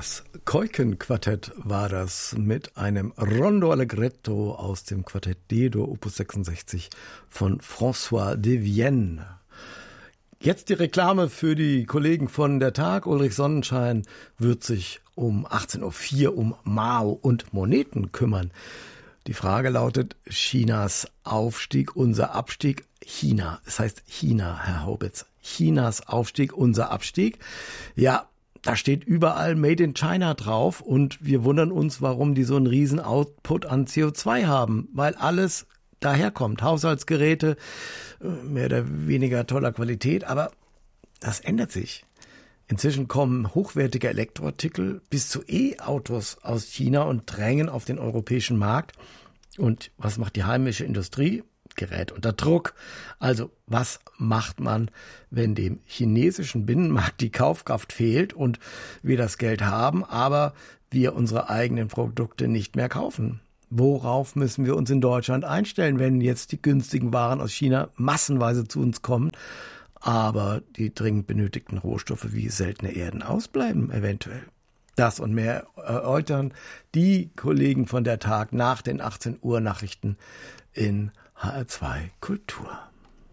Das Keuken-Quartett war das mit einem Rondo Allegretto aus dem Quartett D-Dur Opus 66 von François de Vienne. Jetzt die Reklame für die Kollegen von der Tag. Ulrich Sonnenschein wird sich um 18.04 Uhr um Mao und Moneten kümmern. Die Frage lautet: Chinas Aufstieg, unser Abstieg. China, es heißt China, Herr Haubitz. Chinas Aufstieg, unser Abstieg. Ja, da steht überall Made in China drauf und wir wundern uns, warum die so einen riesen Output an CO2 haben, weil alles daherkommt. Haushaltsgeräte, mehr oder weniger toller Qualität, aber das ändert sich. Inzwischen kommen hochwertige Elektroartikel bis zu E-Autos aus China und drängen auf den europäischen Markt. Und was macht die heimische Industrie? Gerät unter Druck. Also was macht man, wenn dem chinesischen Binnenmarkt die Kaufkraft fehlt und wir das Geld haben, aber wir unsere eigenen Produkte nicht mehr kaufen? Worauf müssen wir uns in Deutschland einstellen, wenn jetzt die günstigen Waren aus China massenweise zu uns kommen, aber die dringend benötigten Rohstoffe wie seltene Erden ausbleiben eventuell? Das und mehr erläutern die Kollegen von der Tag nach den 18 Uhr Nachrichten in HR2 Kultur.